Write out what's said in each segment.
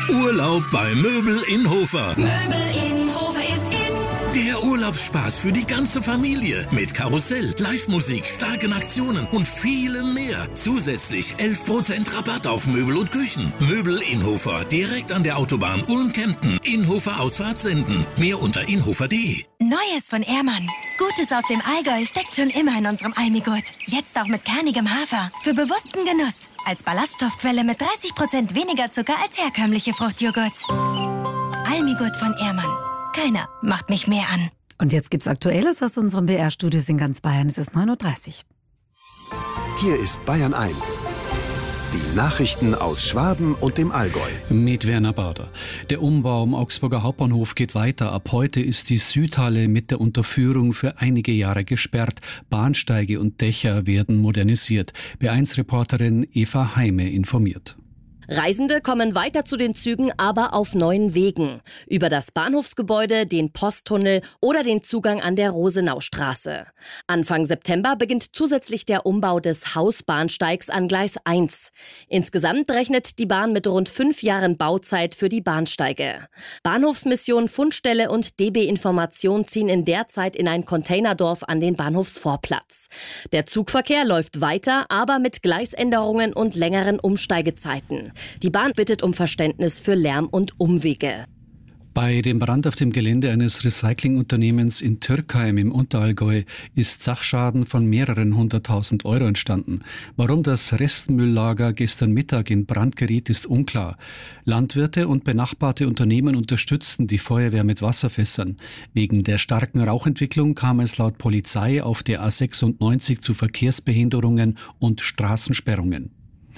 Urlaub bei Möbel in Hofer. Möbel in Hofer ist in. Der Urlaubsspaß für die ganze Familie. Mit Karussell, Live-Musik, starken Aktionen und vielem mehr. Zusätzlich 11% Rabatt auf Möbel und Küchen. Möbel in Hofer, direkt an der Autobahn Ulm-Kempten. Inhofer Ausfahrt senden. Mehr unter inhofer.de. Neues von Ehrmann. Gutes aus dem Allgäu steckt schon immer in unserem Almigurt. Jetzt auch mit kernigem Hafer. Für bewussten Genuss. Als Ballaststoffquelle mit 30% weniger Zucker als herkömmliche Fruchtjoghurts. Almigurt von Ehrmann. Keiner macht mich mehr an. Und jetzt gibt's Aktuelles aus unserem BR-Studios in ganz Bayern. Es ist 9:30 Uhr. Hier ist Bayern 1. Die Nachrichten aus Schwaben und dem Allgäu. Mit Werner Bader. Der Umbau am Augsburger Hauptbahnhof geht weiter. Ab heute ist die Südhalle mit der Unterführung für einige Jahre gesperrt. Bahnsteige und Dächer werden modernisiert. B1-Reporterin Eva Heime informiert. Reisende kommen weiter zu den Zügen, aber auf neuen Wegen. Über das Bahnhofsgebäude, den Posttunnel oder den Zugang an der Rosenaustraße. Anfang September beginnt zusätzlich der Umbau des Hausbahnsteigs an Gleis 1. Insgesamt rechnet die Bahn mit rund 5 Jahren Bauzeit für die Bahnsteige. Bahnhofsmission, Fundstelle und DB Information ziehen in der Zeit in ein Containerdorf an den Bahnhofsvorplatz. Der Zugverkehr läuft weiter, aber mit Gleisänderungen und längeren Umsteigezeiten. Die Bahn bittet um Verständnis für Lärm und Umwege. Bei dem Brand auf dem Gelände eines Recyclingunternehmens in Türkheim im Unterallgäu ist Sachschaden von mehreren 100.000 Euro entstanden. Warum das Restmülllager gestern Mittag in Brand geriet, ist unklar. Landwirte und benachbarte Unternehmen unterstützten die Feuerwehr mit Wasserfässern. Wegen der starken Rauchentwicklung kam es laut Polizei auf der A96 zu Verkehrsbehinderungen und Straßensperrungen.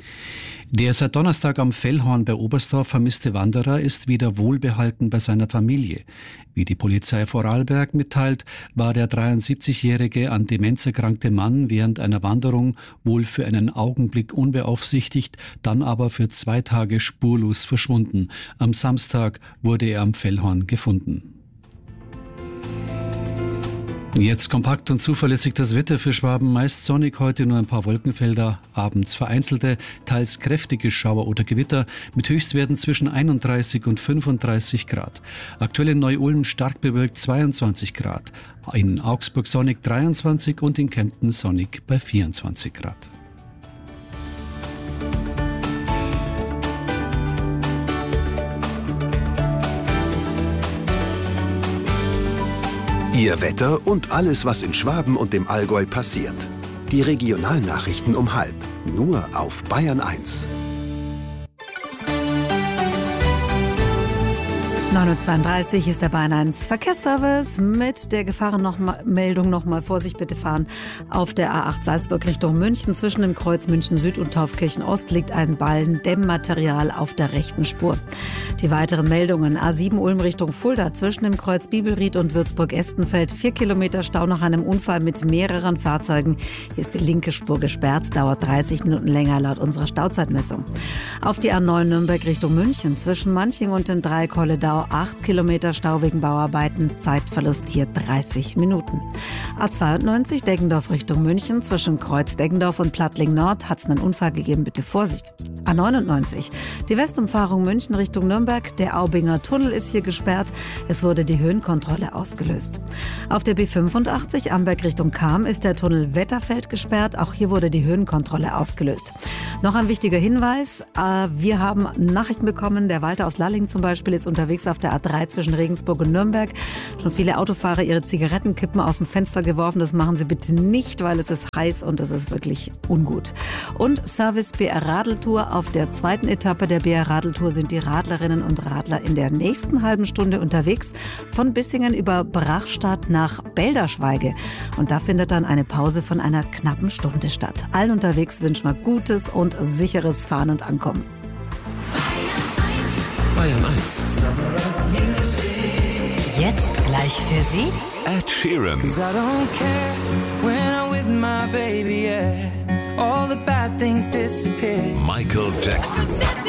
Der seit Donnerstag am Fellhorn bei Oberstdorf vermisste Wanderer ist wieder wohlbehalten bei seiner Familie. Wie die Polizei Vorarlberg mitteilt, war der 73-jährige an Demenz erkrankte Mann während einer Wanderung wohl für einen Augenblick unbeaufsichtigt, dann aber für 2 Tage spurlos verschwunden. Am Samstag wurde er am Fellhorn gefunden. Jetzt kompakt und zuverlässig das Wetter für Schwaben. Meist sonnig, heute nur ein paar Wolkenfelder, abends vereinzelte, teils kräftige Schauer oder Gewitter mit Höchstwerten zwischen 31 und 35 Grad. Aktuell in Neu-Ulm stark bewölkt 22 Grad, in Augsburg sonnig 23 und in Kempten sonnig bei 24 Grad. Ihr Wetter und alles, was in Schwaben und dem Allgäu passiert. Die Regionalnachrichten um 12:30. Nur auf Bayern 1. 9:32 Uhr ist der Bayern 1 Verkehrsservice mit der Gefahrenmeldung nochmal Vorsicht bitte fahren. Auf der A8 Salzburg Richtung München zwischen dem Kreuz München Süd und Taufkirchen Ost liegt ein Ballen Dämmmaterial auf der rechten Spur. Die weiteren Meldungen: A7 Ulm Richtung Fulda zwischen dem Kreuz Bibelried und Würzburg-Estenfeld 4 Kilometer Stau nach einem Unfall mit mehreren Fahrzeugen. Hier ist die linke Spur gesperrt, dauert 30 Minuten länger laut unserer Stauzeitmessung. Auf die A9 Nürnberg Richtung München zwischen Manching und dem Dreieck Holledau 8 Kilometer Stau wegen Bauarbeiten, Zeitverlust hier 30 Minuten. A92 Deggendorf Richtung München zwischen Kreuz Deggendorf und Plattling Nord hat es einen Unfall gegeben, bitte Vorsicht. A99 die Westumfahrung München Richtung Nürnberg, der Aubinger Tunnel ist hier gesperrt, es wurde die Höhenkontrolle ausgelöst. Auf der B85 Amberg Richtung Cham ist der Tunnel Wetterfeld gesperrt, auch hier wurde die Höhenkontrolle ausgelöst. Noch ein wichtiger Hinweis, wir haben Nachrichten bekommen, der Walter aus Lalling zum Beispiel ist unterwegs auf der A3 zwischen Regensburg und Nürnberg. Schon viele Autofahrer ihre Zigarettenkippen aus dem Fenster geworfen. Das machen Sie bitte nicht, weil es ist heiß und es ist wirklich ungut. Und Service BR Radeltour. Auf der zweiten Etappe der BR Radeltour sind die Radlerinnen und Radler in der nächsten halben Stunde unterwegs. Von Bissingen über Brachstadt nach Belderschweige. Und da findet dann eine Pause von einer knappen Stunde statt. Allen unterwegs wünschen wir gutes und sicheres Fahren und Ankommen. Bayern 1. Jetzt gleich für Sie Ed Sheeran. 'Cause I don't care when I'm with my baby, yeah. All the bad things disappear. Michael Jackson.